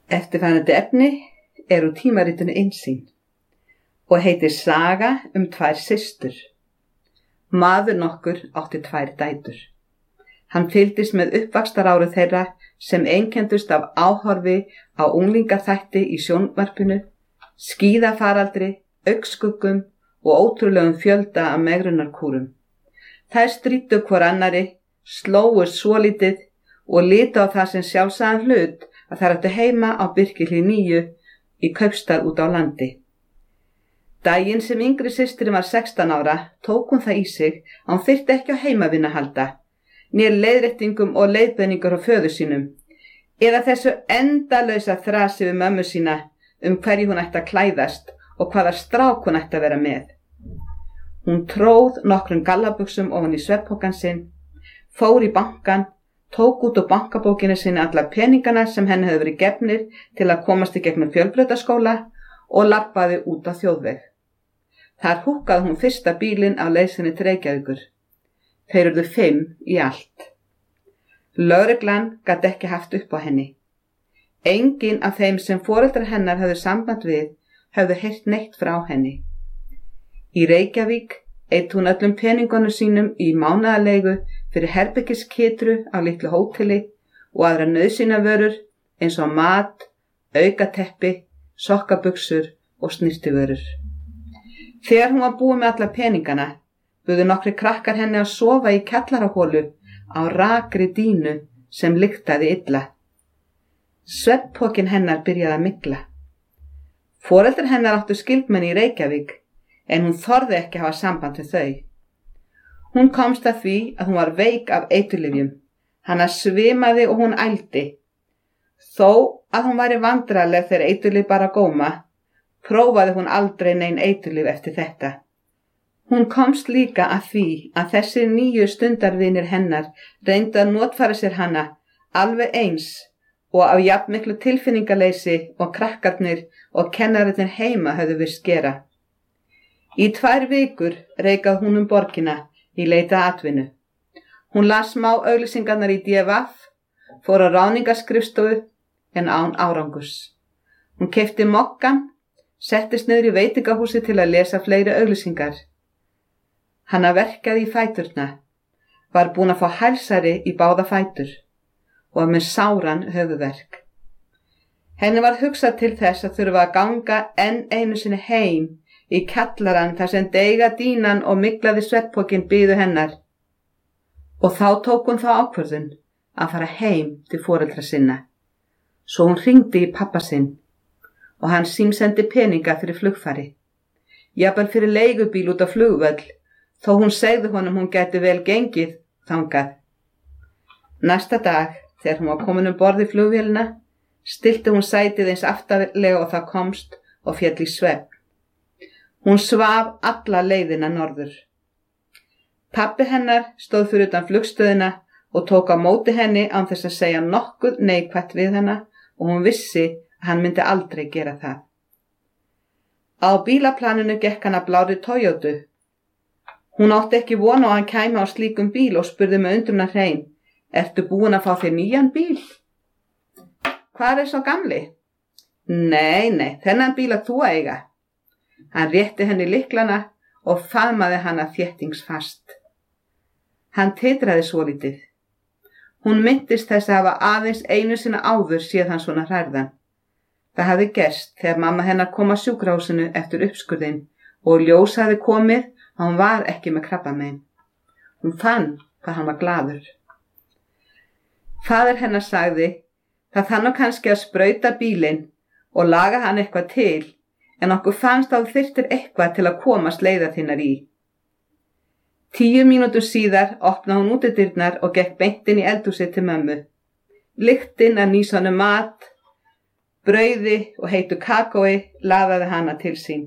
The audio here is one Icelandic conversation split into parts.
Eftirfarandi efni úr tímaritinu Innsýn og heitir Saga tvær systur. Maður nokkur átti 2 dætur. Hann fylgdist með uppvaxtarárum þeirra sem einkenndust af áhorfi á unglingaþætti í sjónvarpinu, skíðafaraldri, augnskuggum og ótrúlegum fjölda af megrunarkúrum. Þær stríddu hvor annarri, slógust svolítið og litu á það sem sjálfsagðan hlut að þær áttu heima á Birkihlíð 9 í kaupstað út á landi. Daginn sem yngri systirin var 16 ára tók hún það í sig að hún þyrfti ekki á heimavinnu að halda, né leiðréttingum og leiðbeiningar á föður sínum, eða þessu endalausa þrasi við mömmu sína hverju hún ætti að klæðast og hvaða strák hún ætti að vera með. Hún tróð nokkrum gallabuxum ofan í svefnpokann sinn, fór í bankann, tók út úr bankabókinni sinni alla peningana sem henni hefði verið gefnir til að komast í gegnum fjölbrautaskóla og labbaði út á þjóðveg. Þar húkkaði hún fyrsta bílinn á leið sinni til Reykjavíkur. Þeir urðu 5 í allt. Lögreglan gat ekki haft upp á henni. Enginn af þeim sem foreldrar hennar höfðu samband við höfðu heyrt neitt frá henni. Í Reykjavík eytt hún öllum peningunum sínum í mánaðarleigu fyrir herbergiskitru á litlu hóteli og aðra nauðsynjavörur eins og mat, aukateppi, sokkabuxur og snyrtivörur. Þegar hún var búin með alla peningana, buðu nokkrir krakkar henni að sofa í kjallaraholu á rakri dínu sem lyktaði illa. Svefnpokinn hennar byrjaði að mygla. Foreldrar hennar áttu skyldmenni í Reykjavík, en hún þorði ekki að hafa samband við þau. Hún komst að því að hún var veik af eiturlyfjum. Hana svimaði og hún ældi. Þó að hún væri vandræðaleg þegar eiturlyf bara góma, prófaði hún aldrei nein eiturlyf eftir þetta. Hún komst líka að því að þessir 9 stundarvinir hennar reyndu að notfæra sér hana alveg eins og af jafnmiklu tilfinningaleysi og krakkarnir og kennararnir heima höfðu virst gera. Í 2 vikur reikaði hún borgina í leita atvinnu. Hún las smá auglýsingarnar í DVF, fór á ráðningarskrifstofu en án árangurs. Hún keypti mokkan, settist niður í veitingahúsi til að lesa fleiri auglýsingar. Hana verkaði í fæturna, var búin að fá hælsari í báða fætur og var með sáran höfuðverk. Henni var hugsað til þess að þurfa að ganga enn einu sinni heim í kjallarann þar sem deiga dínan og myglaði svefnpokinn biðu hennar. Og þá tók hún þá ákvörðun að fara heim til foreldra sinna. Svo hún hringdi í pappa sinn og hann símsendi peninga fyrir flugfari. Jafnvel fyrir leigubíl út á flugvöll, þó hún segði honum hún gæti vel gengið þangað. Næsta dag, þegar hún var komin borð í flugvélina, stillti hún sætið eins aftarlega og það komst og féll í svefn. Hún svaf alla leiðina norður. Pabbi hennar stóð fyrir utan flugstöðina og tók á móti henni án þess að segja nokkuð neikvætt við hana og hún vissi að hann myndi aldrei gera það. Á bílaplaninu gekk hann að blárri Toyotu. Hún átti ekki von á að hann kæmi á slíkum bíl og spurði með undrunarhrein: Ertu búin að fá þér nýjan bíl? Hvar sá gamli? Nei, þennan bíl að þú eiga. Hann rétti henni lyklana og faðmaði hana þéttingsfast. Hann titraði svolítið. Hún minntist þess að hafa aðeins einu sinni áður séð hann svona hrærðan. Það hafði gerst þegar mamma hennar kom að sjúkrahúsinu eftir uppskurðinn og ljós hafði komið að hún var ekki með krabbamein. Hún fann hvað hann var glaður. Faðir hennar sagði: Það þarf nú kannski að sprauta bílinn og laga hann eitthvað til, en okkur fannst að þú þyrftir eitthvað til að komast leiðar þinnar í. 10 mínútur síðar opnaði hún útidyrnar og gekk beint inn í eldhúsið til mömmu. Lyktin af nýsonum mat, brauði og heitu kakói laðaði hana til sín.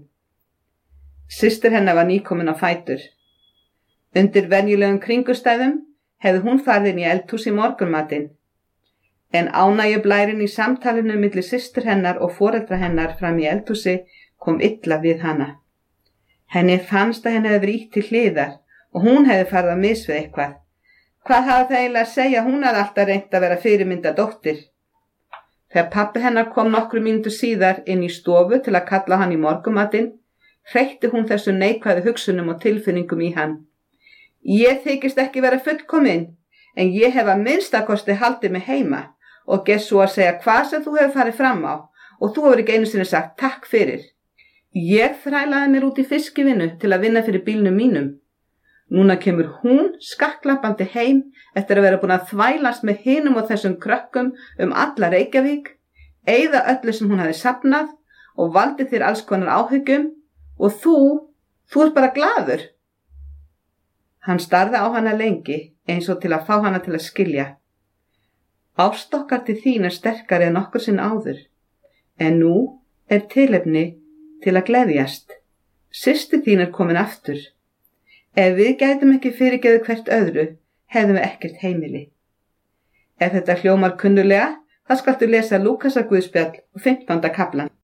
Systir hennar var nýkomin á fætur. Undir venjulegum kringustæðum hefði hún farið inn í eldhús í morgunmatinn, en ánægjublærinn í samtalinu milli systur hennar og foreldra hennar fram í eldhúsi kom illa við hana. Henni fannst að henni hefði verið ýtt til hliðar og hún hefði farið að mis við eitthvað. Hvað hafði það eiginlega að segja? Hún hafði alltaf reynt að vera fyrirmynda dóttir. Þegar pabbi hennar kom nokkrum mínútur síðar inn í stofu til að kalla hann í morgunmatinn, hreytti hún þessum neikvæðu hugsunum og tilfinningum í hann. Ég þykist ekki vera fullkomin, en ég hef að minnstakosti haldið mig heima og gert svo að segja hvað sem þú hefur farið fram á og þú hefur ekki einu sinni sagt takk fyrir. Ég þrælaði mér út í fiskivinnu til að vinna fyrir bílnum mínum. Núna kemur hún skakklappandi heim eftir að vera búin að þvælast með hinum og þessum krökkum alla Reykjavík, eyða öllu sem hún hafi safnað og valdi þér alls konar áhyggjum og þú ert bara glaður. Hann starði á hana lengi eins og til að fá hana til að skilja. Ást okkar til þín sterkari en nokkur sinn áður, en nú tilefni til að gleðjast. Systir þín komin aftur. Ef við gætum ekki fyrirgefið hvert öðru, hefðum við ekkert heimili. Ef þetta hljómar kunnulega, þá skaltu lesa Lúkasar Guðspjall 15. kaflan.